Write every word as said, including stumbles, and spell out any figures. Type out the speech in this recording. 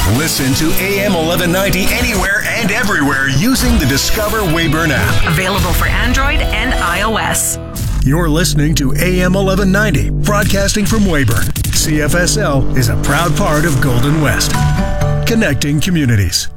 Listen to A M eleven ninety anywhere and everywhere using the Discover Weyburn app. Available for Android and iOS. You're listening to A M eleven ninety, broadcasting from Weyburn. C F S L is a proud part of Golden West, connecting communities.